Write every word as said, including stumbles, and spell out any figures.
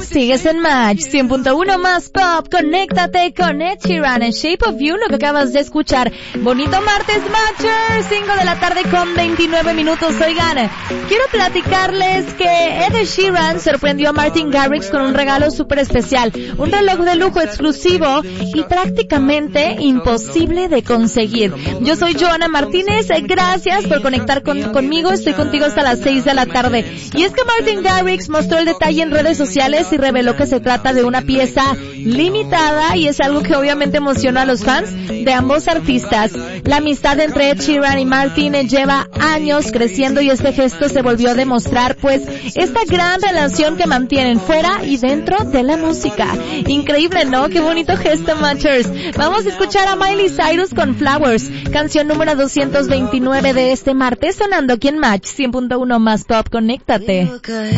Sigues en Match cien punto uno más Pop. Conéctate con Ed Sheeran en Shape of You, lo que acabas de escuchar. Bonito martes, Matchers. cinco de la tarde con veintinueve minutos. Oigan, quiero platicarles que Ed Sheeran sorprendió a Martin Garrix con un regalo súper especial. Un reloj de lujo exclusivo y prácticamente imposible de conseguir. Yo soy Joana Martínez. Gracias por conectar con, conmigo. Estoy contigo hasta las seis de la tarde. Y es que Martin Garrix mostró el detalle en redes sociales y reveló que se trata de una pieza limitada y es algo que obviamente emocionó a los fans de ambos artistas. La amistad entre Ed Sheeran y Martin lleva años creciendo y este gesto se volvió a demostrar pues esta gran relación que mantienen fuera y dentro de la música. Increíble, ¿no? Qué bonito gesto, Matchers. Vamos a escuchar a Miley Cyrus con Flowers, canción número doscientos veintinueve de este martes, sonando aquí en Match cien punto uno más Pop. Conéctate.